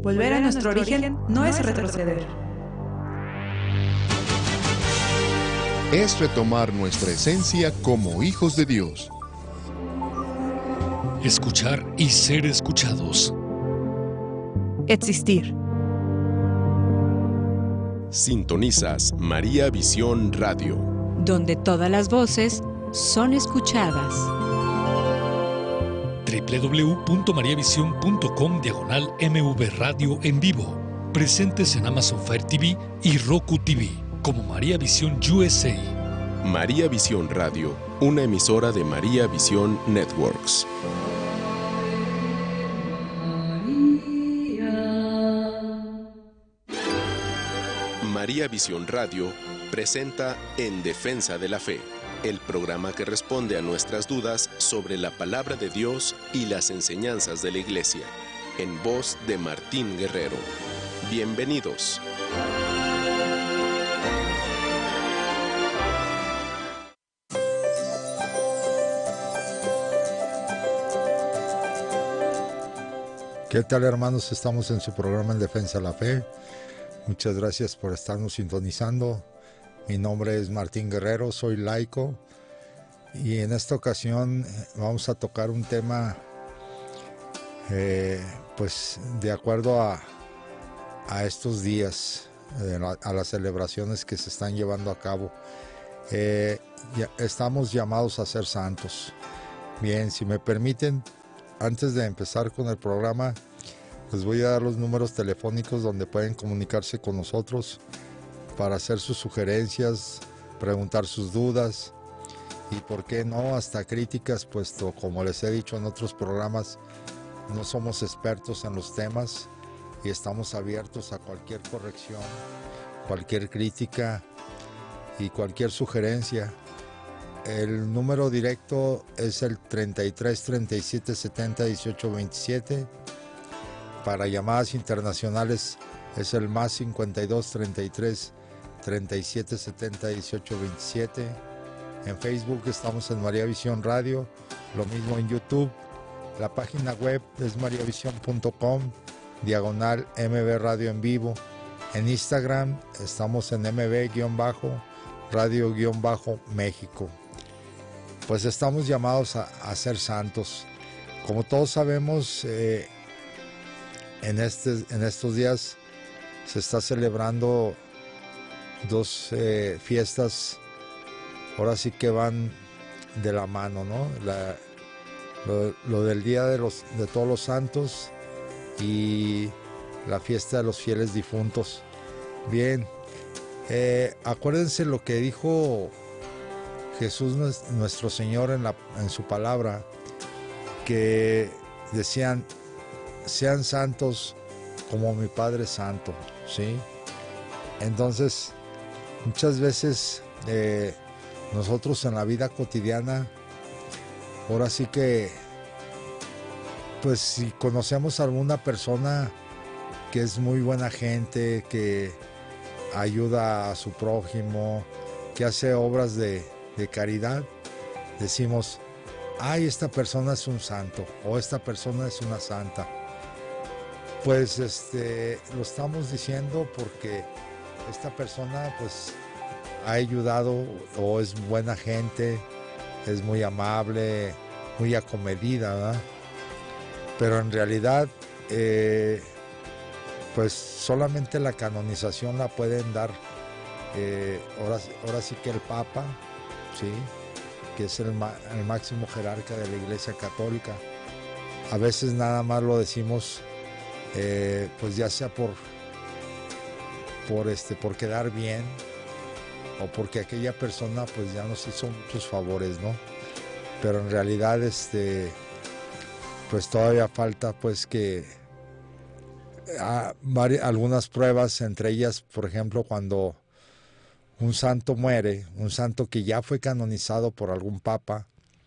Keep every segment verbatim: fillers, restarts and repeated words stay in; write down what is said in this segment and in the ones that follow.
Volver a nuestro origen no es retroceder. Es retomar nuestra esencia como hijos de Dios. Escuchar y ser escuchados. Existir. Sintonizas María Visión Radio, donde todas las voces son escuchadas. doble u doble u doble u punto maría visión punto com diagonal M V Radio en vivo. Presentes en Amazon Fire T V y Roku T V como María Visión U S A. María Visión Radio, una emisora de María Visión Networks. María Visión Radio presenta En Defensa de la Fe, el programa que responde a nuestras dudas sobre la palabra de Dios y las enseñanzas de la Iglesia, en voz de Martín Guerrero. Bienvenidos. ¿Qué tal, hermanos? Estamos en su programa En Defensa de la Fe. Muchas gracias por estarnos sintonizando. Mi nombre es Martín Guerrero, soy laico y en esta ocasión vamos a tocar un tema eh, pues de acuerdo a, a estos días, eh, a las celebraciones que se están llevando a cabo. Eh, ya estamos llamados a ser santos. Bien, si me permiten, antes de empezar con el programa, les voy a dar los números telefónicos donde pueden comunicarse con nosotros para hacer sus sugerencias, preguntar sus dudas y, por qué no, hasta críticas, puesto, como les he dicho en otros programas, no somos expertos en los temas y estamos abiertos a cualquier corrección, cualquier crítica y cualquier sugerencia. El número directo es el treinta y tres, treinta y siete, setenta, dieciocho, veintisiete. Para llamadas internacionales es el más cincuenta y dos, treinta y tres, treinta y siete, setenta, dieciocho, veintisiete. En Facebook estamos en María Visión Radio, lo mismo en YouTube. La página web es mariavisión punto com, diagonal M V Radio en vivo. En Instagram estamos en M V-Radio-México. Pues estamos llamados a, a ser santos. Como todos sabemos, eh, en, este, en estos días se está celebrando dos eh, fiestas, ahora sí que van de la mano, ¿no? La, lo, lo del Día de, los, de Todos los Santos y la fiesta de los fieles difuntos. Bien, eh, acuérdense lo que dijo Jesús nuestro Señor en, la, en su palabra, que decían: sean santos como mi Padre es santo, ¿sí? Entonces, muchas veces eh, nosotros en la vida cotidiana, ahora sí que, pues si conocemos a alguna persona que es muy buena gente, que ayuda a su prójimo, que hace obras de, de caridad, decimos: ay, esta persona es un santo, o esta persona es una santa. Pues este, lo estamos diciendo porque esta persona pues ha ayudado o es buena gente, es muy amable, muy acomedida, ¿verdad? Pero en realidad eh, pues solamente la canonización la pueden dar eh, ahora, ahora sí que el Papa, ¿sí? Que es el, el máximo jerarca de la Iglesia Católica. A veces nada más lo decimos Eh, pues ya sea por por este por quedar bien o porque aquella persona pues ya nos hizo muchos favores, ¿no? Pero en realidad este pues todavía falta pues que a, varias, algunas pruebas, entre ellas, por ejemplo, cuando un santo muere, un santo que ya fue canonizado por algún papa,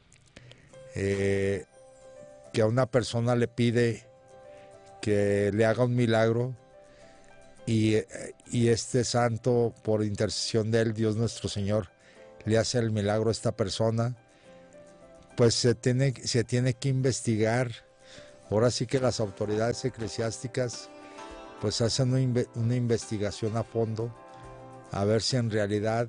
eh, que a una persona le pide que le haga un milagro y, y este santo, por intercesión de él, Dios nuestro Señor, le hace el milagro a esta persona, pues se tiene, se tiene que investigar. Ahora sí que las autoridades eclesiásticas pues hacen una, inve una investigación a fondo a ver si en realidad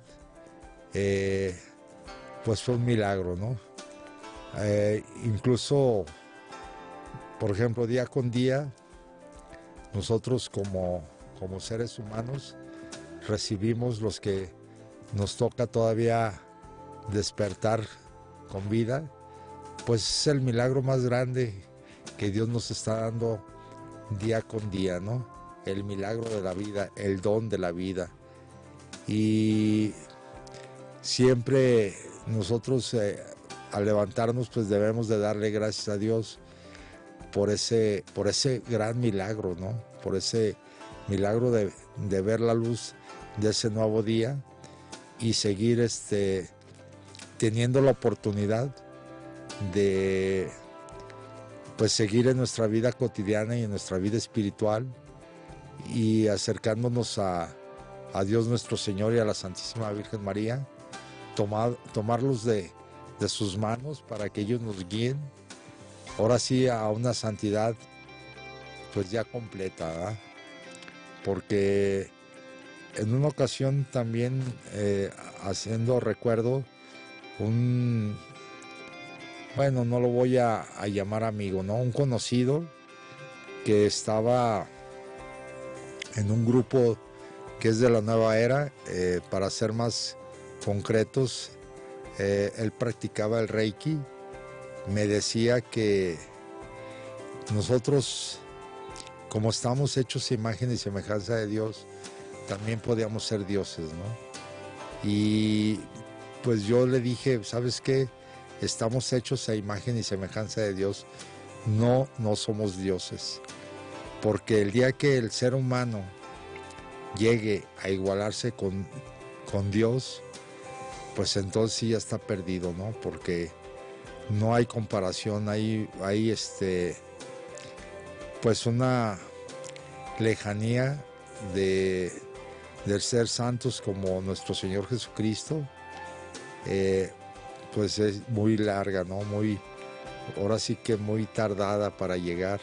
eh, pues fue un milagro, ¿no? Eh, incluso, por ejemplo, día con día, nosotros como, como seres humanos recibimos los que nos toca todavía despertar con vida, pues es el milagro más grande que Dios nos está dando día con día, ¿no? El milagro de la vida, el don de la vida. Y siempre nosotros eh, al levantarnos pues debemos de darle gracias a Dios por ese, por ese gran milagro, ¿no? Por ese milagro de, de ver la luz de ese nuevo día y seguir este, teniendo la oportunidad de pues seguir en nuestra vida cotidiana y en nuestra vida espiritual y acercándonos a, a Dios nuestro Señor y a la Santísima Virgen María, tomar, tomarlos de, de sus manos para que ellos nos guíen, ahora sí a una santidad pues ya completa, ¿verdad? Porque en una ocasión también eh, haciendo recuerdo un, bueno, no lo voy a, a llamar amigo, ¿no? Un conocido que estaba en un grupo que es de la nueva era, eh, para ser más concretos, eh, él practicaba el Reiki, me decía que nosotros, como estamos hechos a imagen y semejanza de Dios, también podíamos ser dioses, ¿no? Y pues yo le dije, ¿sabes qué? Estamos hechos a imagen y semejanza de Dios, no, no somos dioses. Porque el día que el ser humano llegue a igualarse con, con Dios, pues entonces sí ya está perdido, ¿no? Porque no hay comparación, hay, hay este, pues una lejanía de, de ser santos como nuestro Señor Jesucristo, eh, pues es muy larga, ¿no? Muy, ahora sí que muy tardada para llegar.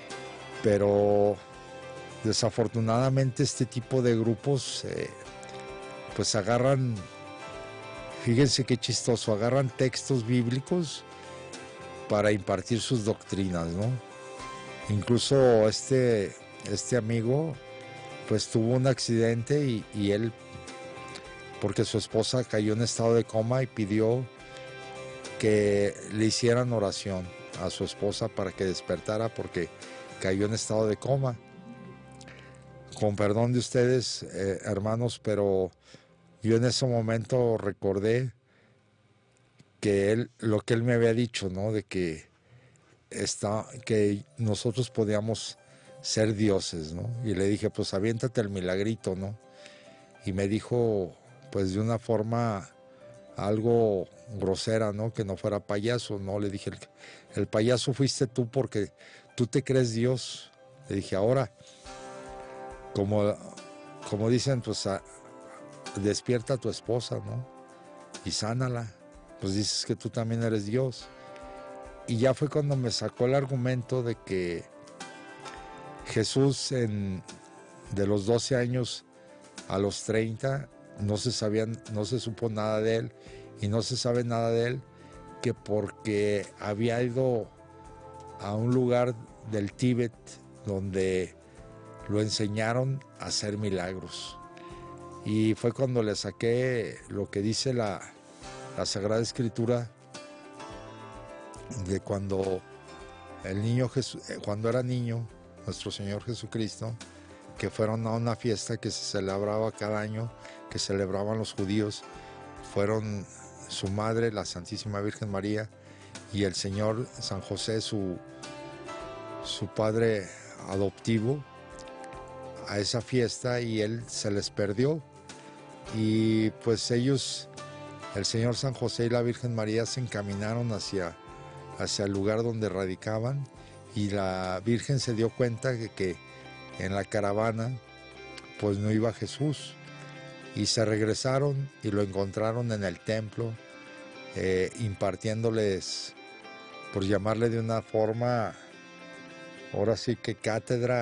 Pero desafortunadamente este tipo de grupos eh, pues agarran, fíjense qué chistoso, agarran textos bíblicos para impartir sus doctrinas, ¿no? Incluso este, este amigo pues tuvo un accidente y, y él, porque su esposa cayó en estado de coma y pidió que le hicieran oración a su esposa para que despertara porque cayó en estado de coma. Con perdón de ustedes, eh, hermanos, pero yo en ese momento recordé que él, lo que él me había dicho, ¿no? De que, está, que nosotros podíamos ser dioses, ¿no? Y le dije, pues aviéntate el milagrito, ¿no? Y me dijo, pues de una forma algo grosera, ¿no? Que no fuera payaso, ¿no? Le dije, el, el payaso fuiste tú porque tú te crees Dios. Le dije, ahora, como, como dicen, pues a, despierta a tu esposa, ¿no? Y sánala. Pues dices que tú también eres Dios. Y ya fue cuando me sacó el argumento de que Jesús en, de los doce años a los treinta no se sabían, no se supo nada de él y no se sabe nada de él que porque había ido a un lugar del Tíbet donde lo enseñaron a hacer milagros. Y fue cuando le saqué lo que dice la, la Sagrada Escritura de cuando el niño Jesús, cuando era niño, nuestro Señor Jesucristo, que fueron a una fiesta que se celebraba cada año, que celebraban los judíos, fueron su madre, la Santísima Virgen María, y el Señor San José, su, su padre adoptivo, a esa fiesta, y él se les perdió. Y pues ellos, el Señor San José y la Virgen María, se encaminaron hacia, hacia el lugar donde radicaban, y la Virgen se dio cuenta de que en la caravana pues no iba Jesús, y se regresaron y lo encontraron en el templo, eh, impartiéndoles, por llamarle de una forma, ahora sí que cátedra